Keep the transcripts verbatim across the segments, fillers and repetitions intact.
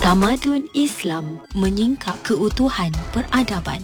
Tamadun Islam menyingkap keutuhan peradaban.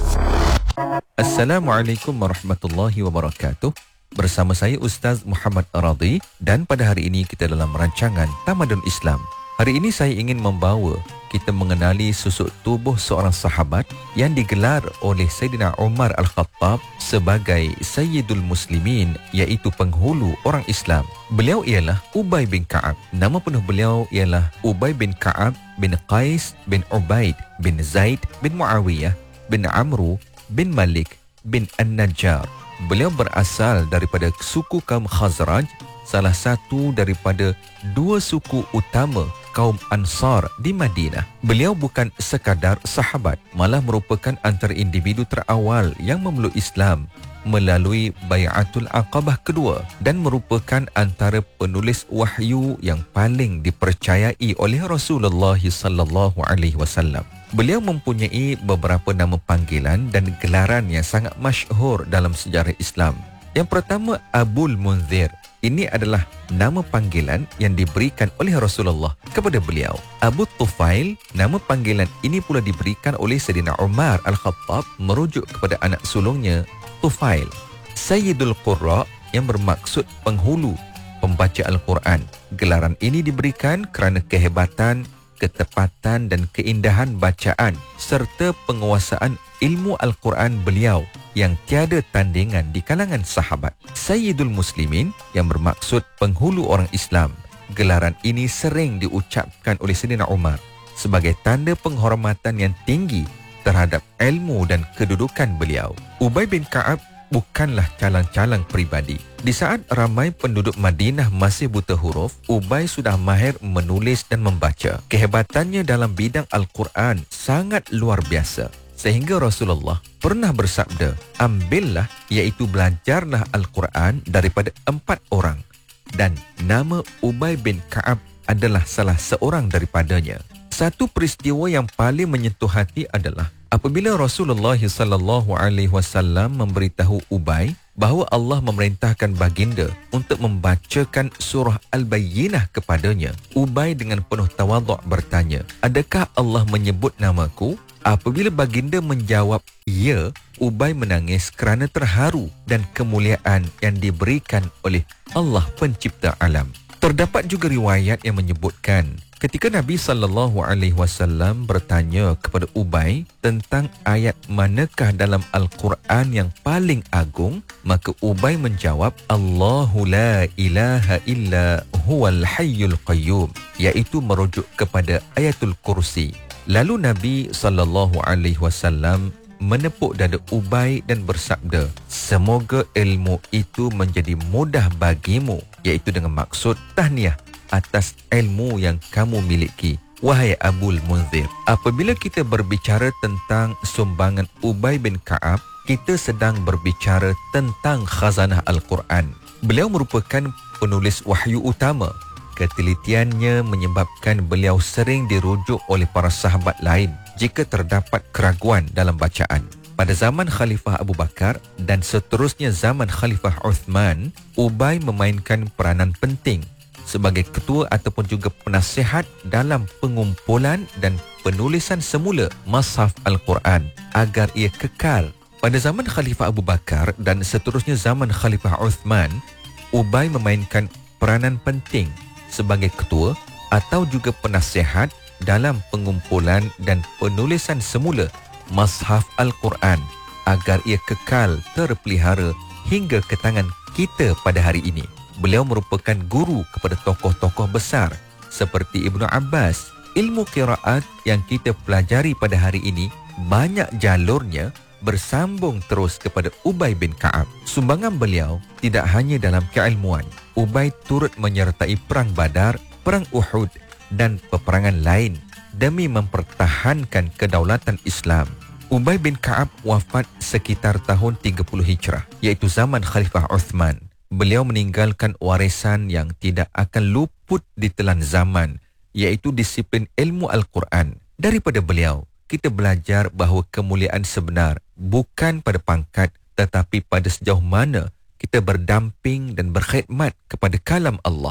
Assalamualaikum warahmatullahi wabarakatuh. Bersama saya Ustaz Muhammad Aradi dan pada hari ini kita dalam rancangan Tamadun Islam. Hari ini saya ingin membawa kita mengenali susuk tubuh seorang sahabat yang digelar oleh Sayyidina Umar Al-Khattab sebagai Sayyidul Muslimin, iaitu penghulu orang Islam. Beliau ialah Ubay bin Ka'ab. Nama penuh beliau ialah Ubay bin Ka'ab bin Qais bin Ubaid bin Zaid bin Muawiyah bin Amru bin Malik bin An-Najjar. Beliau berasal daripada suku kaum Khazraj, salah satu daripada dua suku utama kaum Ansar di Madinah. Beliau bukan sekadar sahabat, malah merupakan antara individu terawal yang memeluk Islam melalui Bai'atul Aqabah kedua dan merupakan antara penulis wahyu yang paling dipercayai oleh Rasulullah sallallahu alaihi wasallam. Beliau mempunyai beberapa nama panggilan dan gelaran yang sangat masyhur dalam sejarah Islam. Yang pertama, Abul Munzir. Ini adalah nama panggilan yang diberikan oleh Rasulullah kepada beliau. Abu Tufail, nama panggilan ini pula diberikan oleh Sayyidina Umar Al-Khattab merujuk kepada anak sulungnya Tufail. Sayyidul Qurra, yang bermaksud penghulu pembaca Al-Quran. Gelaran ini diberikan kerana kehebatan, ketepatan dan keindahan bacaan serta penguasaan ilmu Al-Quran beliau yang tiada tandingan di kalangan sahabat. Sayyidul Muslimin, yang bermaksud penghulu orang Islam. Gelaran ini sering diucapkan oleh Sayyidina Umar sebagai tanda penghormatan yang tinggi terhadap ilmu dan kedudukan beliau. Ubay bin Ka'ab bukanlah calang-calang peribadi. Di saat ramai penduduk Madinah masih buta huruf, Ubay sudah mahir menulis dan membaca. Kehebatannya dalam bidang Al-Quran sangat luar biasa, sehingga Rasulullah pernah bersabda, ambillah, iaitu belajarlah Al-Quran daripada empat orang, dan nama Ubay bin Ka'ab adalah salah seorang daripadanya. Satu peristiwa yang paling menyentuh hati adalah apabila Rasulullah sallallahu alaihi wasallam memberitahu Ubay bahawa Allah memerintahkan baginda untuk membacakan surah Al-Bayyinah kepadanya. Ubay dengan penuh tawaduk bertanya, adakah Allah menyebut namaku? Apabila baginda menjawab ya, Ubay menangis kerana terharu dan kemuliaan yang diberikan oleh Allah pencipta alam. Terdapat juga riwayat yang menyebutkan ketika Nabi sallallahu alaihi wasallam bertanya kepada Ubay tentang ayat manakah dalam Al-Quran yang paling agung, maka Ubay menjawab, Allahu la ilaha illa huwal hayyul qayyum, iaitu merujuk kepada ayatul kursi. Lalu Nabi sallallahu alaihi wasallam menepuk dada Ubay dan bersabda, semoga ilmu itu menjadi mudah bagimu, iaitu dengan maksud tahniah atas ilmu yang kamu miliki, wahai Abul Munzir. Apabila kita berbicara tentang sumbangan Ubay bin Ka'ab, kita sedang berbicara tentang khazanah Al-Quran. Beliau merupakan penulis wahyu utama. Ketelitiannya menyebabkan beliau sering dirujuk oleh para sahabat lain jika terdapat keraguan dalam bacaan. Pada zaman Khalifah Abu Bakar dan seterusnya zaman Khalifah Uthman, Ubay memainkan peranan penting sebagai ketua ataupun juga penasihat dalam pengumpulan dan penulisan semula Mashaf Al-Quran agar ia kekal. Pada zaman Khalifah Abu Bakar dan seterusnya zaman Khalifah Uthman, Ubay memainkan peranan penting sebagai ketua atau juga penasihat dalam pengumpulan dan penulisan semula Mashaf Al-Quran agar ia kekal terpelihara hingga ke tangan kita pada hari ini. Beliau merupakan guru kepada tokoh-tokoh besar seperti Ibnu Abbas. Ilmu qiraat yang kita pelajari pada hari ini banyak jalurnya bersambung terus kepada Ubay bin Ka'ab. Sumbangan beliau tidak hanya dalam keilmuan. Ubay turut menyertai perang Badar, perang Uhud dan peperangan lain demi mempertahankan kedaulatan Islam. Ubay bin Ka'ab wafat sekitar tahun tiga puluh Hijrah, iaitu zaman Khalifah Uthman. Beliau meninggalkan warisan yang tidak akan luput ditelan zaman, iaitu disiplin ilmu Al-Quran. Daripada beliau, kita belajar bahawa kemuliaan sebenar bukan pada pangkat, tetapi pada sejauh mana kita berdamping dan berkhidmat kepada kalam Allah.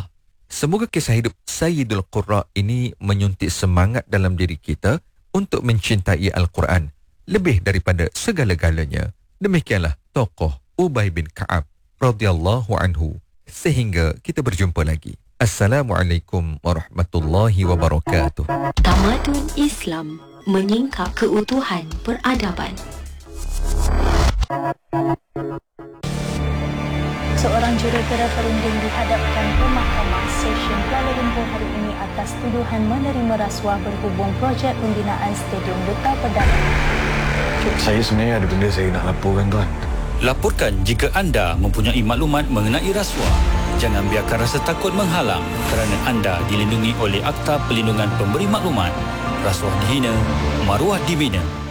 Semoga kisah hidup Sayyidul Qurra ini menyuntik semangat dalam diri kita untuk mencintai Al-Quran lebih daripada segala-galanya. Demikianlah tokoh Ubay bin Ka'ab radhiyallahu anhu. Sehingga kita berjumpa lagi. Assalamualaikum warahmatullahi wabarakatuh. Tamadun Islam menyingkap keutuhan peradaban. Seorang jurutera perunding dihadapkan ke Mahkamah Session Kuala Lumpur hari ini atas tuduhan menerima rasuah berhubung projek pembinaan Stadium Duta Perdana. Saya sebenarnya ada benda saya nak laporkan, tuan. Laporkan jika anda mempunyai maklumat mengenai rasuah. Jangan biarkan rasa takut menghalang kerana anda dilindungi oleh Akta Perlindungan Pemberi Maklumat. Rasuah dihina, maruah dibina.